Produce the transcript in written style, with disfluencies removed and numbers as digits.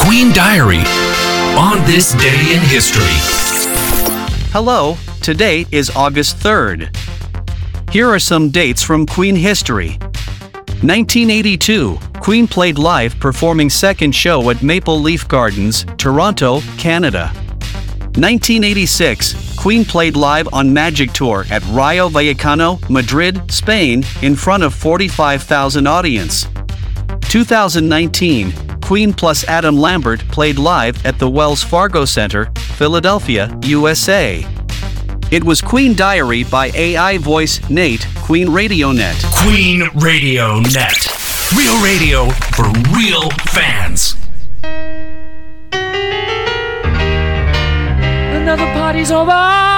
Queen Diary on this day in history. Hello, today is August 3rd. Here are some dates from Queen history. 1982, Queen played live performing second show at Maple Leaf Gardens, Toronto, Canada. 1986, Queen played live on Magic Tour at Rayo Vallecano, Madrid, Spain, in front of 45,000 audience. 2019, Queen plus Adam Lambert played live at the Wells Fargo Center, Philadelphia, USA. It was Queen Diary by AI voice Nate, Queen Radio Net. Queen Radio Net. Real radio for real fans. Another party's over.